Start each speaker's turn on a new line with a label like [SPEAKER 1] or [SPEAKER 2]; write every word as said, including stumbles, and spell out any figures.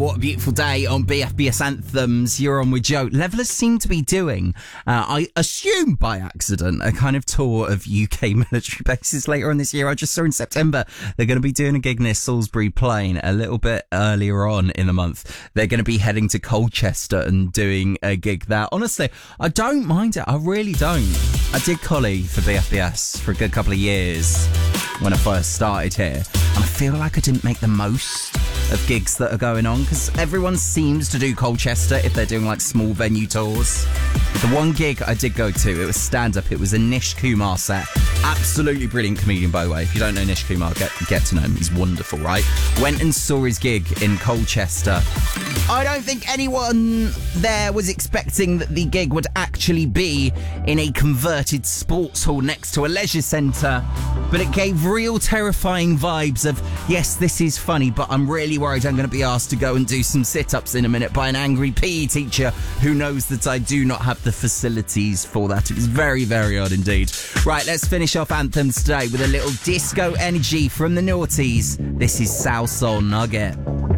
[SPEAKER 1] What a Beautiful Day on B F B S Anthems. You're on with Joe. Levellers seem to be doing, uh, I assume by accident, a kind of tour of U K military bases later on this year. I just saw in September they're going to be doing a gig near Salisbury Plain a little bit earlier on in the month. They're going to be heading to Colchester and doing a gig there. Honestly, I don't mind it. I really don't. I did collie for B F B S for a good couple of years when I first started here, and I feel like I didn't make the most of gigs that are going on because everyone seems to do Colchester if they're doing like small venue tours. The one gig I did go to, it was stand-up. It was a Nish Kumar set. Absolutely brilliant comedian, by the way. If you don't know Nish Kumar, get, get to know him. He's wonderful, right? Went and saw his gig in Colchester. I don't think anyone there was expecting that the gig would actually be in a converted sports hall next to a leisure centre, but it gave real terrifying vibes of, yes, this is funny, but I'm really worried I'm going to be asked to go and do some sit-ups in a minute by an angry P E teacher who knows that I do not have the facilities for that. It was very, very odd indeed. Right, let's finish off Anthems today with a little disco energy from the noughties. This is South Soul Nugget.